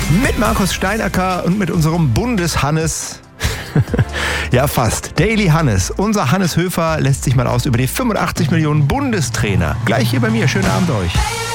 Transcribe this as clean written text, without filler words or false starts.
Mit Markus Steinacker und mit unserem Bundeshannes. Ja, fast. Daily Hannes. Unser Hannes Höfer lässt sich mal aus über die 85 Millionen Bundestrainer. Gleich hier bei mir. Schönen Abend euch.